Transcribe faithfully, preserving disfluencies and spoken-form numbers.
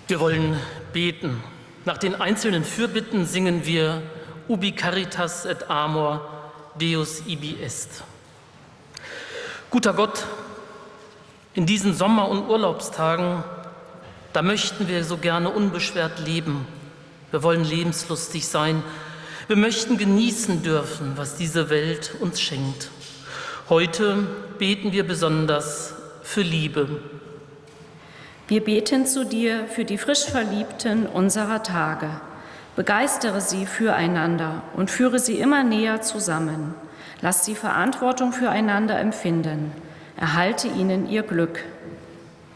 Wir wollen beten. Nach den einzelnen Fürbitten singen wir Ubi caritas et amor Deus ibi est. Guter Gott, in diesen Sommer- und Urlaubstagen, da möchten wir so gerne unbeschwert leben. Wir wollen lebenslustig sein. Wir möchten genießen dürfen, was diese Welt uns schenkt. Heute beten wir besonders für Liebe. Wir beten zu dir für die frisch Verliebten unserer Tage. Begeistere sie füreinander und führe sie immer näher zusammen. Lass sie Verantwortung füreinander empfinden. Erhalte ihnen ihr Glück.